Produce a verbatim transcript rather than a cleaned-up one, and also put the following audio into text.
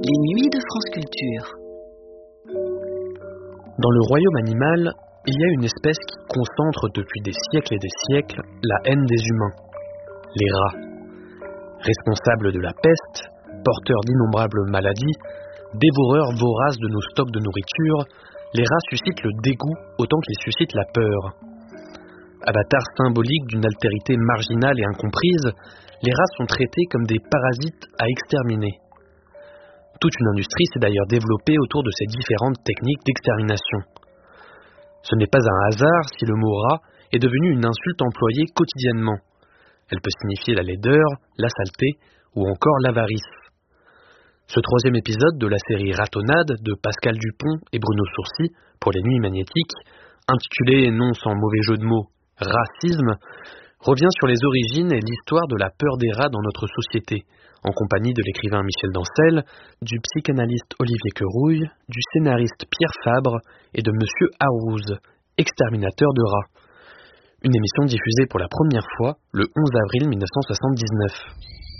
Les nuits de France Culture. Dans le royaume animal, il y a une espèce qui concentre depuis des siècles et des siècles la haine des humains, les rats. Responsables de la peste, porteurs d'innombrables maladies, dévoreurs voraces de nos stocks de nourriture, les rats suscitent le dégoût autant qu'ils suscitent la peur. Avatars symboliques d'une altérité marginale et incomprise, les rats sont traités comme des parasites à exterminer. Toute une industrie s'est d'ailleurs développée autour de ces différentes techniques d'extermination. Ce n'est pas un hasard si le mot rat est devenu une insulte employée quotidiennement. Elle peut signifier la laideur, la saleté ou encore l'avarice. Ce troisième épisode de la série Ratonnade de Pascal Dupont et Bruno Sourcy pour les Nuits Magnétiques, intitulé, non sans mauvais jeu de mots, Racisme, revient sur les origines et l'histoire de la peur des rats dans notre société, en compagnie de l'écrivain Michel Dancel, du psychanalyste Olivier Querouille, du scénariste Pierre Fabre et de Monsieur Harouz, exterminateur de rats. Une émission diffusée pour la première fois le onze avril mille neuf cent soixante-dix-neuf.